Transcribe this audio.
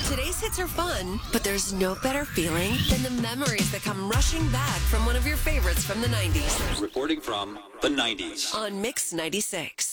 Today's hits are fun, but there's no better feeling than the memories that come rushing back from one of your favorites from the 90s. Reporting from the 90s. On Mix 96.